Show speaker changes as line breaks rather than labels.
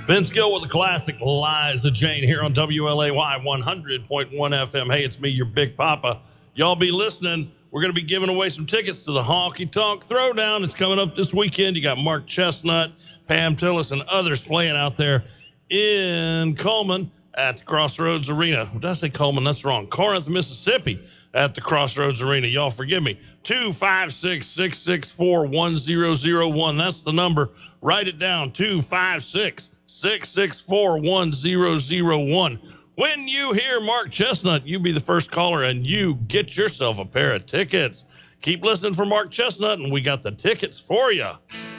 Vince Gill with the classic Liza Jane here on WLAY 100.1 FM. Hey, it's me, your Big Papa. Y'all be listening. We're going to be giving away some tickets to the Honky Tonk Throwdown. It's coming up this weekend. You got Mark Chestnut, Pam Tillis, and others playing out there in Coleman at the Crossroads Arena. Did I say Coleman? That's wrong. Corinth, Mississippi at the Crossroads Arena. Y'all forgive me. 256-664-1001. That's the number. Write it down. 256-664-1001. When you hear Mark Chestnut, you be the first caller and you get yourself a pair of tickets. Keep listening for Mark Chestnut, and we got the tickets for you.